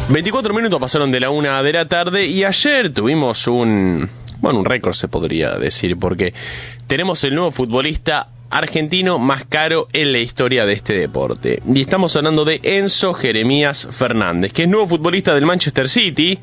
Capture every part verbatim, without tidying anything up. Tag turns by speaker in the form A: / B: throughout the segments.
A: veinticuatro minutos pasaron de la una de la tarde y ayer tuvimos un, bueno, un récord se podría decir, porque tenemos el nuevo futbolista argentino más caro en la historia de este deporte. Y estamos hablando de Enzo Jeremías Fernández, que es nuevo futbolista del Manchester City.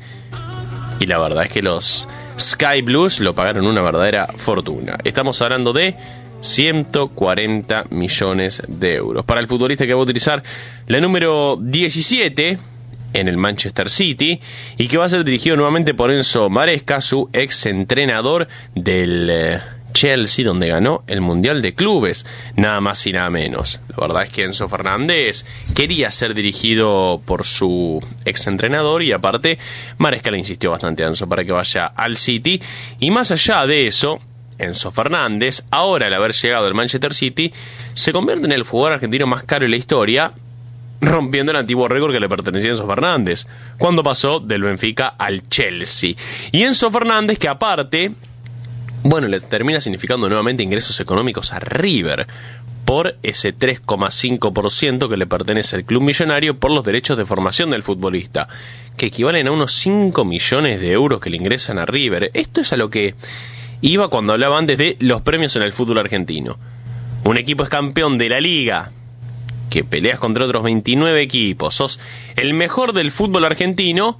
A: Y la verdad es que los Sky Blues lo pagaron una verdadera fortuna. Estamos hablando de ciento cuarenta millones de euros. Para el futbolista que va a utilizar la número diecisiete en el Manchester City y que va a ser dirigido nuevamente por Enzo Maresca, su ex entrenador del eh, Chelsea, donde ganó el Mundial de Clubes, nada más y nada menos. La verdad es que Enzo Fernández quería ser dirigido por su ex entrenador y aparte Maresca le insistió bastante a Enzo para que vaya al City. Y más allá de eso, Enzo Fernández, ahora al haber llegado al Manchester City, se convierte en el jugador argentino más caro en la historia, rompiendo el antiguo récord que le pertenecía a Enzo Fernández, cuando pasó del Benfica al Chelsea. Y Enzo Fernández, que aparte, bueno, le termina significando nuevamente ingresos económicos a River por ese tres coma cinco por ciento que le pertenece al club millonario por los derechos de formación del futbolista, que equivalen a unos cinco millones de euros que le ingresan a River. Esto es a lo que iba cuando hablaba antes de los premios en el fútbol argentino. Un equipo es campeón de la liga, que peleas contra otros veintinueve equipos, sos el mejor del fútbol argentino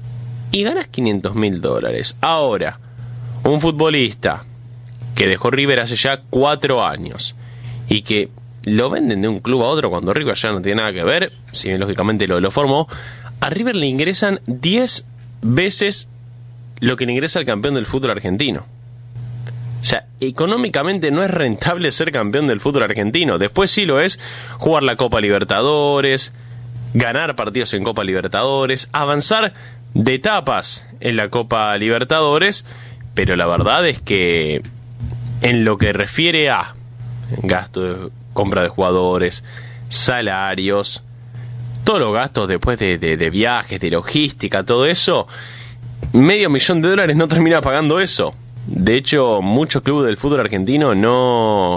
A: y ganas quinientos mil dólares. Ahora, un futbolista que dejó River hace ya cuatro años y que lo venden de un club a otro cuando River ya no tiene nada que ver, si bien lógicamente lo, lo formó, a River le ingresan diez veces lo que le ingresa al campeón del fútbol argentino. O sea, económicamente no es rentable ser campeón del fútbol argentino. Después sí lo es jugar la Copa Libertadores, ganar partidos en Copa Libertadores, avanzar de etapas en la Copa Libertadores, pero la verdad es que en lo que refiere a gasto de compra de jugadores, salarios, todos los gastos después de, de, de viajes, de logística, todo eso, medio millón de dólares no termina pagando eso. De hecho, muchos clubes del fútbol argentino no,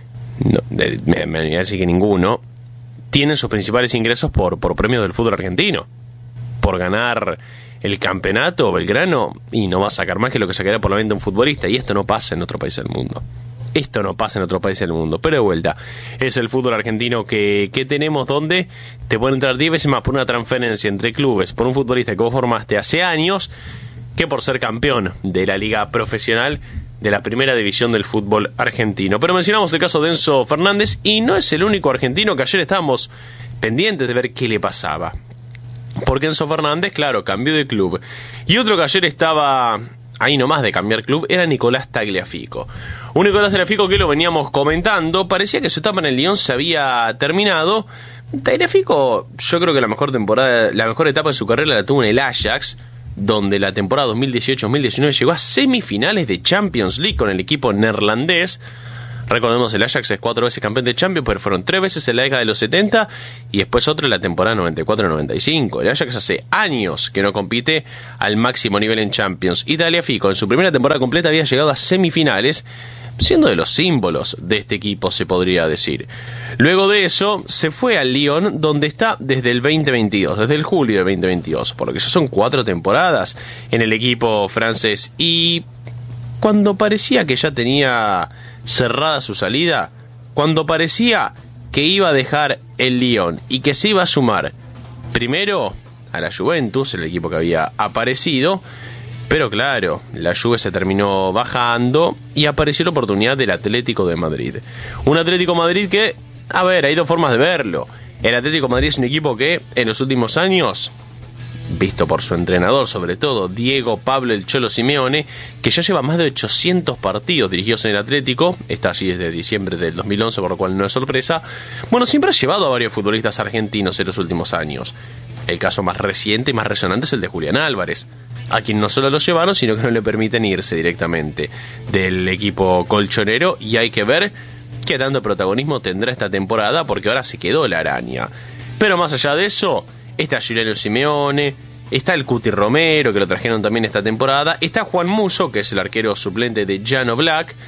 A: no me, me voy a decir que ninguno, tienen sus principales ingresos por, por premios del fútbol argentino. Por ganar el campeonato, Belgrano, y no va a sacar más que lo que sacaría por la venta un futbolista. Y esto no pasa en otro país del mundo. Esto no pasa en otro país del mundo. Pero de vuelta, es el fútbol argentino que, que tenemos, donde te pueden entrar diez veces más por una transferencia entre clubes, por un futbolista que vos formaste hace años, que por ser campeón de la liga profesional de la primera división del fútbol argentino. Pero mencionamos el caso de Enzo Fernández y no es el único argentino que ayer estábamos pendientes de ver qué le pasaba. Porque Enzo Fernández, claro, cambió de club. Y otro que ayer estaba ahí nomás de cambiar club era Nicolás Tagliafico. Un Nicolás Tagliafico que lo veníamos comentando, parecía que su etapa en el Lyon se había terminado. Tagliafico, yo creo que la mejor temporada, la mejor etapa de su carrera la tuvo en el Ajax, donde la temporada dos mil dieciocho dos mil diecinueve llegó a semifinales de Champions League con el equipo neerlandés. Recordemos, el Ajax es cuatro veces campeón de Champions, pero fueron tres veces en la década de los setenta y después otra en la temporada noventa y cuatro noventa y cinco. El Ajax hace años que no compite al máximo nivel en Champions. Y Tagliafico en su primera temporada completa había llegado a semifinales, siendo de los símbolos de este equipo, se podría decir. Luego de eso, se fue al Lyon, donde está desde el veinte veintidós, desde el julio de veinte veintidós, por lo que ya son cuatro temporadas en el equipo francés. Y cuando parecía que ya tenía cerrada su salida, cuando parecía que iba a dejar el Lyon y que se iba a sumar primero a la Juventus, el equipo que había aparecido, pero claro, la Juve se terminó bajando y apareció la oportunidad del Atlético de Madrid. Un Atlético de Madrid que, a ver, hay dos formas de verlo. El Atlético de Madrid es un equipo que en los últimos años, visto por su entrenador sobre todo, Diego Pablo El Cholo Simeone, que ya lleva más de ochocientos partidos dirigidos en el Atlético, está allí desde diciembre del dos mil once, por lo cual no es sorpresa. Bueno, siempre ha llevado a varios futbolistas argentinos en los últimos años. El caso más reciente y más resonante es el de Julián Álvarez, a quien no solo lo llevaron, sino que no le permiten irse directamente del equipo colchonero, y hay que ver qué tanto protagonismo tendrá esta temporada, porque ahora se quedó la araña. Pero más allá de eso, está Giuliano Simeone, está el Cuti Romero, que lo trajeron también esta temporada, está Juan Musso, que es el arquero suplente de Jan Oblak,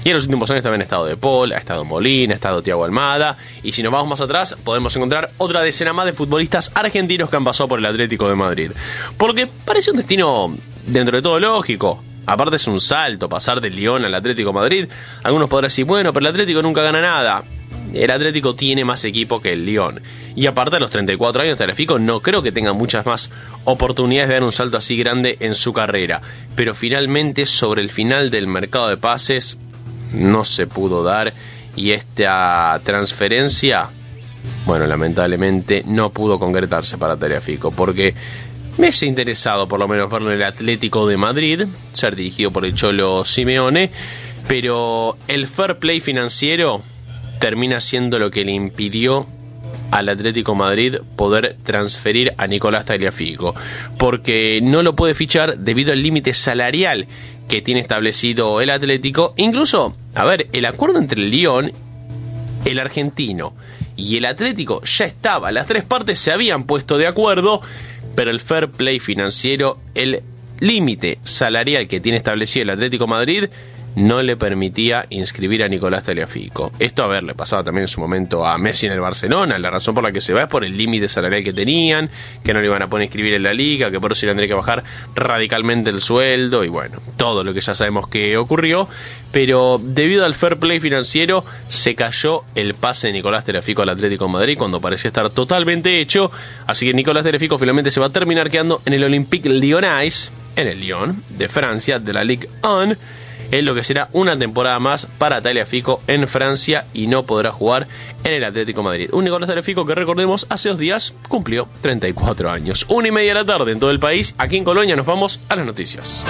A: Y en los últimos años también ha estado De Paul, ha estado Molina, ha estado Thiago Almada. Y si nos vamos más atrás, podemos encontrar otra decena más de futbolistas argentinos que han pasado por el Atlético de Madrid. Porque parece un destino, dentro de todo, lógico. Aparte es un salto, pasar del Lyon al Atlético de Madrid. Algunos podrán decir, bueno, pero el Atlético nunca gana nada. El Atlético tiene más equipo que el Lyon. Y aparte, a los treinta y cuatro años, Tagliafico no creo que tenga muchas más oportunidades de dar un salto así grande en su carrera. Pero finalmente, sobre el final del mercado de pases, no se pudo dar. Y esta transferencia, bueno, lamentablemente no pudo concretarse para Tagliafico. Porque me es interesado, por lo menos, verlo en el Atlético de Madrid, ser dirigido por el Cholo Simeone. Pero el fair play financiero termina siendo lo que le impidió al Atlético Madrid poder transferir a Nicolás Tagliafico, porque no lo puede fichar debido al límite salarial que tiene establecido el Atlético. Incluso, a ver, el acuerdo entre el Lyon, el argentino y el Atlético ya estaba, las tres partes se habían puesto de acuerdo, pero el fair play financiero, el límite salarial que tiene establecido el Atlético Madrid, no le permitía inscribir a Nicolás Tagliafico. Esto, a ver, le pasaba también en su momento a Messi en el Barcelona. La razón por la que se va es por el límite salarial que tenían, que no le iban a poner inscribir en la liga, que por eso le tendría que bajar radicalmente el sueldo, y bueno, todo lo que ya sabemos que ocurrió. Pero debido al fair play financiero, se cayó el pase de Nicolás Tagliafico al Atlético de Madrid cuando parecía estar totalmente hecho. Así que Nicolás Tagliafico finalmente se va a terminar quedando en el Olympique Lyonnais, en el Lyon de Francia, de la Ligue uno. Es lo que será una temporada más para Tagliafico en Francia y no podrá jugar en el Atlético de Madrid. Un Nicolás Tagliafico que, recordemos, hace dos días cumplió treinta y cuatro años. Una y media de la tarde en todo el país. Aquí en Colonia nos vamos a las noticias.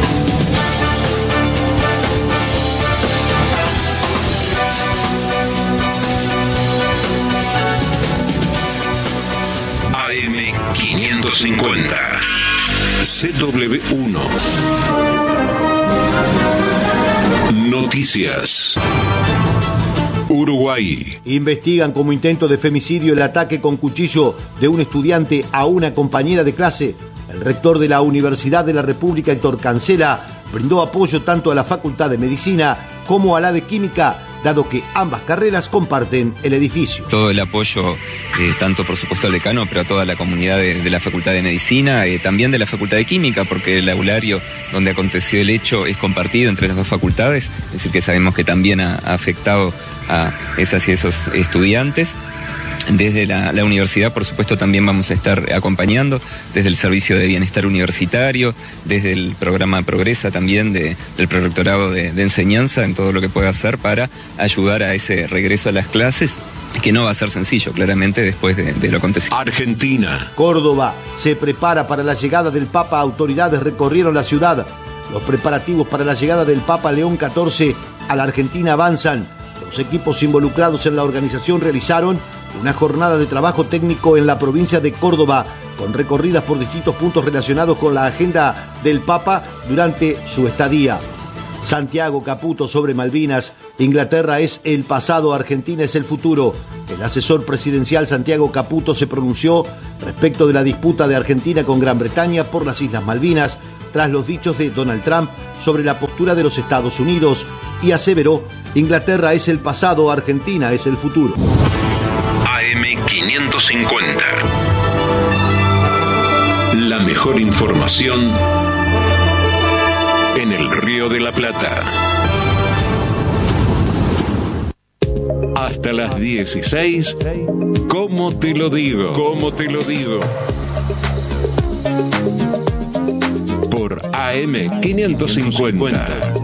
B: A M quinientos cincuenta C W uno Noticias. Uruguay.
C: Investigan como intento de femicidio el ataque con cuchillo de un estudiante a una compañera de clase. El rector de la Universidad de la República, Héctor Cancela, brindó apoyo tanto a la Facultad de Medicina como a la de Química, dado que ambas carreras comparten el edificio.
D: Todo el apoyo, eh, tanto por supuesto al decano, pero a toda la comunidad de, de la Facultad de Medicina, eh, también de la Facultad de Química, porque el aulario donde aconteció el hecho es compartido entre las dos facultades, es decir que sabemos que también ha, ha afectado a esas y esos estudiantes. Desde la, la universidad, por supuesto, también vamos a estar acompañando, desde el Servicio de Bienestar Universitario, desde el programa Progresa también de, del Prorectorado de, de Enseñanza, en todo lo que pueda hacer para ayudar a ese regreso a las clases, que no va a ser sencillo, claramente, después de, de lo acontecido.
B: Argentina.
C: Córdoba se prepara para la llegada del Papa. Autoridades recorrieron la ciudad. Los preparativos para la llegada del Papa León catorce a la Argentina avanzan. Los equipos involucrados en la organización realizaron una jornada de trabajo técnico en la provincia de Córdoba, con recorridas por distintos puntos relacionados con la agenda del Papa durante su estadía. Santiago Caputo sobre Malvinas. Inglaterra es el pasado, Argentina es el futuro. El asesor presidencial Santiago Caputo se pronunció respecto de la disputa de Argentina con Gran Bretaña por las Islas Malvinas, tras los dichos de Donald Trump sobre la postura de los Estados Unidos, y aseveró: Inglaterra es el pasado, Argentina es el futuro.
B: A M quinientos cincuenta. La mejor información en el Río de la Plata. Hasta las dieciséis, ¿cómo te lo digo? ¿Cómo te lo digo? Por A M quinientos cincuenta.